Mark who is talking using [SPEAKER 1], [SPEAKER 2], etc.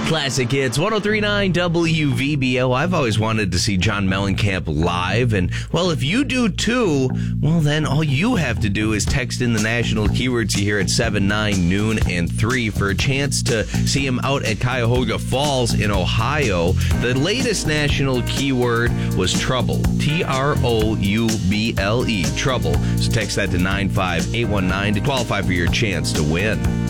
[SPEAKER 1] Classic Hits, 103.9 WVBO. I've always wanted to see John Mellencamp live, and, well, if you do too, well, then all you have to do is text in the national keywords you hear at 7, 9, noon, and 3 for a chance to see him out at Cuyahoga Falls in Ohio. The latest national keyword was trouble, Trouble, trouble. So text that to 95819 to qualify for your chance to win.